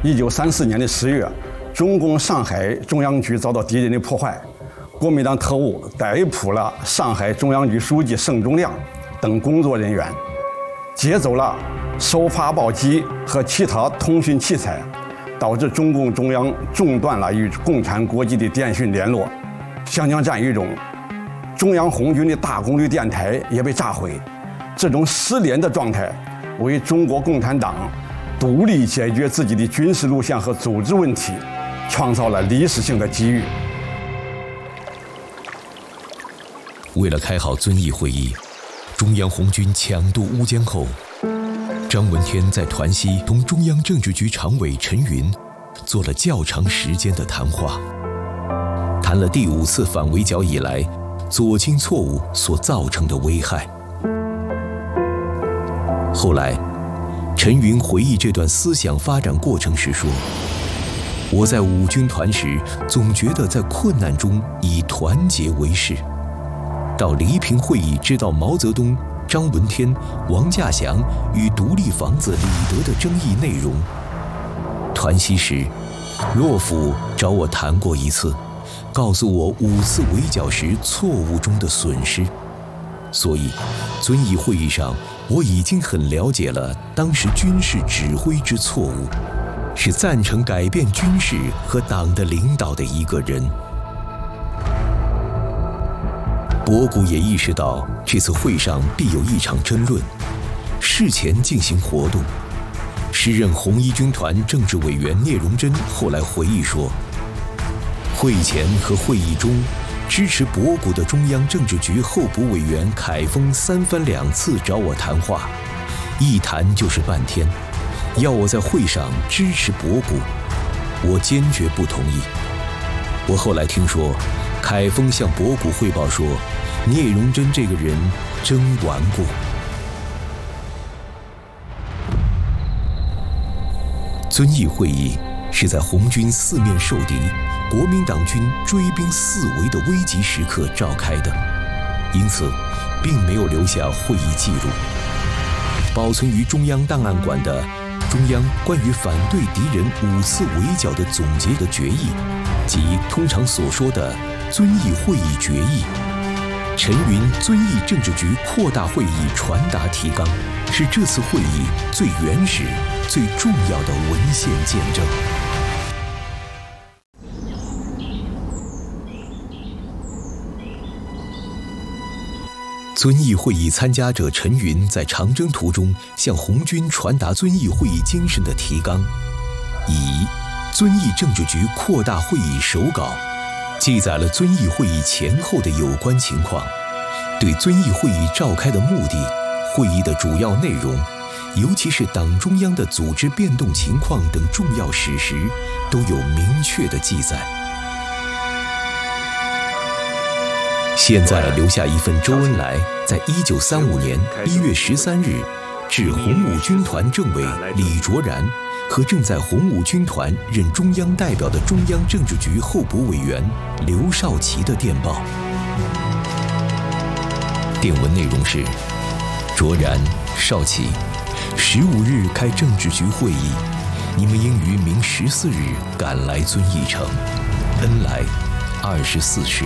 1934年的10月，中共上海中央局遭到敌人的破坏，国民党特务逮捕了上海中央局书记盛仲亮等工作人员，劫走了收发报机和其他通讯器材，导致中共中央中断了与共产国际的电讯联络。湘江战役中，中央红军的大功率电台也被炸毁。这种失联的状态，为中国共产党独立解决自己的军事路线和组织问题，创造了历史性的机遇。 为了开好遵义会议，中央红军抢渡乌江后，张闻天在团西同中央政治局常委陈云做了较长时间的谈话，谈了第5次反围剿以来左倾错误所造成的危害。后来，陈云回忆这段思想发展过程时说：“我在五军团时，总觉得在困难中以团结为事。到黎平会议，知道毛泽东、张闻天、王稼祥与独立房子李德的争议内容。团西时，洛甫找我谈过一次，告诉我5次围剿时错误中的损失。所以，遵义会议上，我已经很了解了当时军事指挥之错误，是赞成改变军事和党的领导的一个人。”博古也意识到这次会上必有一场争论，事前进行活动。时任红一军团政治委员聂荣臻后来回忆说，会前和会议中，支持博古的中央政治局候补委员凯丰3番2次找我谈话，一谈就是半天，要我在会上支持博古，我坚决不同意。我后来听说，凯丰向博古汇报说，聂荣臻这个人真顽固。遵义会议是在红军四面受敌，国民党军追兵四围的危急时刻召开的，因此并没有留下会议记录。保存于中央档案馆的中央关于反对敌人5次围剿的总结的决议，即通常所说的遵义会议决议，陈云遵义政治局扩大会议传达提纲，是这次会议最原始、最重要的文献见证。遵义会议参加者陈云在长征途中向红军传达遵义会议精神的提纲，以遵义政治局扩大会议手稿记载了遵义会议前后的有关情况，对遵义会议召开的目的、会议的主要内容，尤其是党中央的组织变动情况等重要史实，都有明确的记载。现在留下一份周恩来在1935年1月13日致红五军团政委李卓然和正在红五军团任中央代表的中央政治局候补委员刘少奇的电报。电文内容是：卓然、少奇，15日开政治局会议，你们应于明14日赶来遵义城，恩来24事。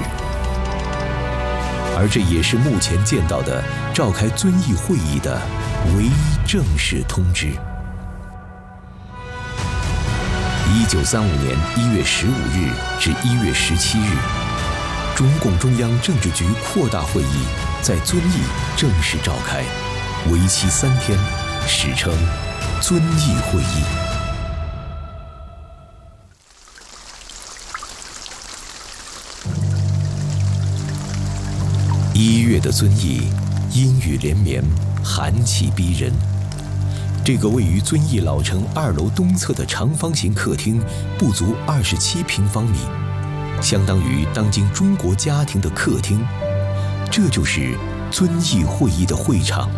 而这也是目前见到的召开遵义会议的唯一正式通知。1935年1月15日至1月17日，中共中央政治局扩大会议在遵义正式召开，为期3天，史称遵义会议。1月的遵义，阴雨连绵，寒气逼人。这个位于遵义老城2楼东侧的长方形客厅，不足27平方米，相当于当今中国家庭的客厅。这就是遵义会议的会场。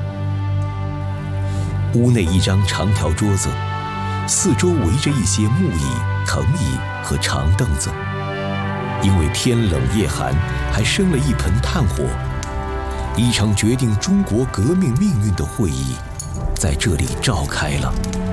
屋内一张长条桌子，四周围着一些木椅、藤椅和长凳子。因为天冷夜寒，还生了一盆炭火。一场决定中国革命命运的会议在这里召开了。